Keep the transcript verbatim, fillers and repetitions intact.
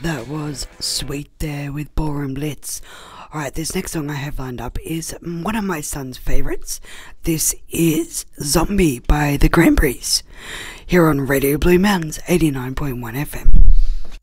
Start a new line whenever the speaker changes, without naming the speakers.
That was Sweet there with Ballroom Blitz. Alright, this next song I have lined up is one of my son's favourites. This is Zombie by the Cranberries, here on Radio Blue Mountains eighty-nine point one F M.